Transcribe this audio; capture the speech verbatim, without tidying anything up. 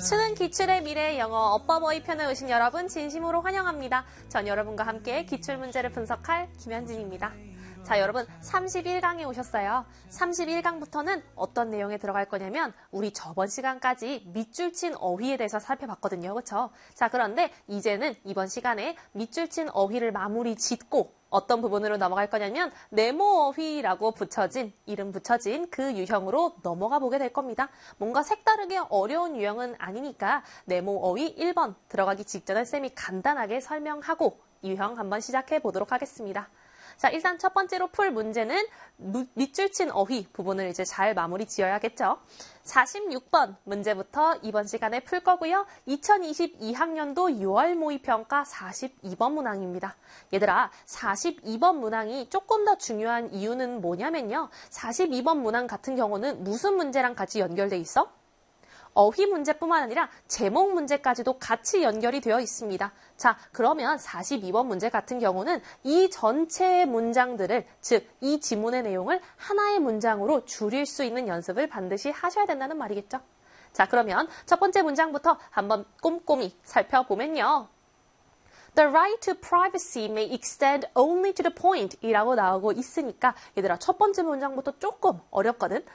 수능 기출의 미래 영어 어버버이 편에 오신 여러분 진심으로 환영합니다. 전 여러분과 함께 기출 문제를 분석할 김현진입니다. 자, 여러분 삼십일 강에 오셨어요. 삼십일 강부터는 어떤 내용에 들어갈 거냐면 우리 저번 시간까지 밑줄 친 어휘에 대해서 살펴봤거든요. 그렇죠? 자, 그런데 이제는 이번 시간에 밑줄 친 어휘를 마무리 짓고 어떤 부분으로 넘어갈 거냐면 네모 어휘라고 붙여진, 이름 붙여진 그 유형으로 넘어가 보게 될 겁니다. 뭔가 색다르게 어려운 유형은 아니니까 네모 어휘 일 번 들어가기 직전에 쌤이 간단하게 설명하고 유형 한번 시작해 보도록 하겠습니다. 자, 일단 첫 번째로 풀 문제는 밑줄 친 어휘 부분을 이제 잘 마무리 지어야겠죠. 사십육 번 문제부터 이번 시간에 풀 거고요. 이천이십이 학년도 유월 모의평가 사십이 번 문항입니다. 얘들아, 사십이 번 문항이 조금 더 중요한 이유는 뭐냐면요. 사십이 번 문항 같은 경우는 무슨 문제랑 같이 연결돼 있어? 어휘 문제뿐만 아니라 제목 문제까지도 같이 연결이 되어 있습니다. 자, 그러면 사십이 번 문제 같은 경우는 이 전체 문장들을, 즉 이 지문의 내용을 하나의 문장으로 줄일 수 있는 연습을 반드시 하셔야 된다는 말이겠죠. 자, 그러면 첫 번째 문장부터 한번 꼼꼼히 살펴보면요. The right to privacy may extend only to the point 이라고 나오고 있으니까 얘들아 첫 번째 문장부터 조금 어렵거든.